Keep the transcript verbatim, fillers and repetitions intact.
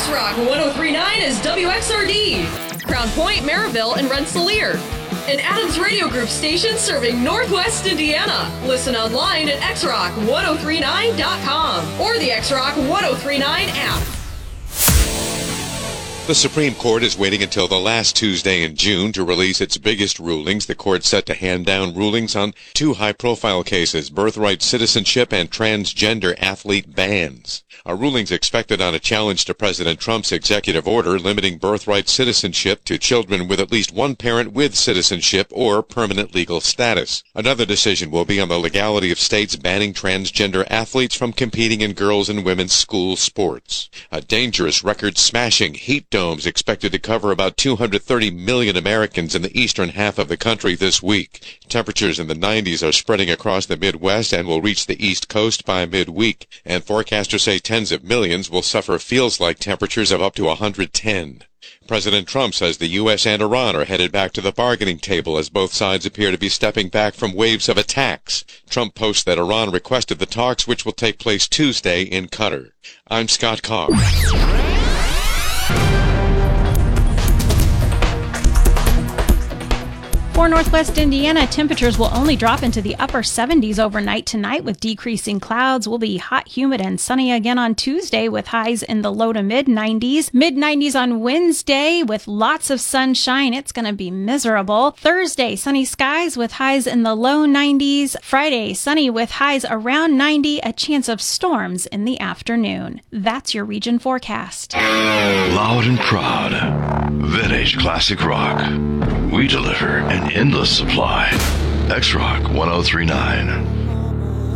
X-Rock one oh three point nine is W X R D. Crown Point, Maryville, and Rensselaer. An Adams Radio Group station serving Northwest Indiana. Listen online at x rock ten thirty-nine dot com or the X-Rock ten thirty-nine app. The Supreme Court is waiting until the last Tuesday in June to release its biggest rulings. The court set to hand down rulings on two high-profile cases, birthright citizenship and transgender athlete bans. A ruling's expected on a challenge to President Trump's executive order limiting birthright citizenship to children with at least one parent with citizenship or permanent legal status. Another decision will be on the legality of states banning transgender athletes from competing in girls' and women's school sports. A dangerous record-smashing heat domes expected to cover about two hundred thirty million Americans in the eastern half of the country this week. Temperatures in the nineties are spreading across the Midwest and will reach the East Coast by midweek, and forecasters say tens of millions will suffer feels-like temperatures of up to one hundred ten. President Trump says the U S and Iran are headed back to the bargaining table as both sides appear to be stepping back from waves of attacks. Trump posts that Iran requested the talks, which will take place Tuesday in Qatar. I'm Scott Carr. For Northwest Indiana, temperatures will only drop into the upper seventies overnight tonight with decreasing clouds. Will be hot, humid, and sunny again on Tuesday with highs in the low to mid nineties. mid nineties on Wednesday with lots of sunshine. It's going to be miserable. Thursday, sunny skies with highs in the low nineties. Friday, sunny with highs around ninety. A chance of storms in the afternoon. That's your region forecast. Loud and proud. Vintage classic rock. We deliver an endless supply. X-Rock ten thirty-nine.